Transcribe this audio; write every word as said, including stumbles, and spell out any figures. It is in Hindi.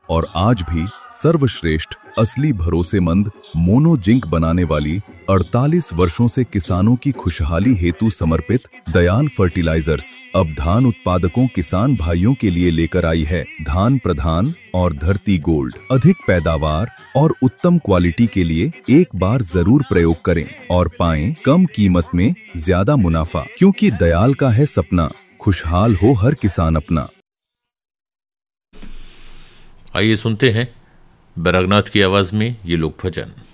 और आज भी सर्वश्रेष्ठ, असली भरोसेमंद मोनो जिंक बनाने वाली अड़तालीस वर्षों से किसानों की खुशहाली हेतु समर्पित दयाल फर्टिलाइजर्स अब धान उत्पादकों किसान भाइयों के लिए लेकर आई है धान प्रधान और धरती गोल्ड। अधिक पैदावार और उत्तम क्वालिटी के लिए एक बार जरूर प्रयोग करें और पाएं कम कीमत में ज्यादा मुनाफा, क्योंकि दयाल का है सपना खुशहाल हो हर किसान अपना। आइए सुनते हैं बैरागनाथ की आवाज में ये लोक भजन।